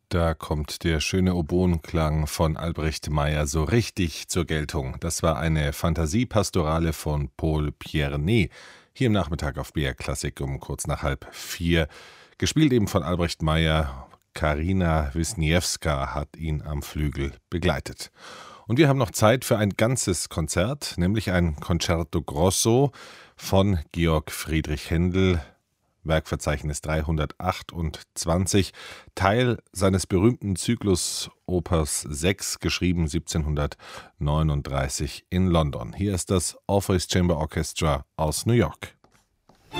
Da kommt der schöne Oboenklang von Albrecht Meyer so richtig zur Geltung. Das war eine Fantasiepastorale von Paul Pierné, hier im Nachmittag auf BR Klassik um kurz nach 3:30. Gespielt eben von Albrecht Meyer. Karina Wisniewska hat ihn am Flügel begleitet. Und wir haben noch Zeit für ein ganzes Konzert, nämlich ein Concerto Grosso von Georg Friedrich Händel, Werkverzeichnis 328, Teil seines berühmten Zyklus Opus 6, geschrieben 1739 in London. Hier ist das Orpheus Chamber Orchestra aus New York.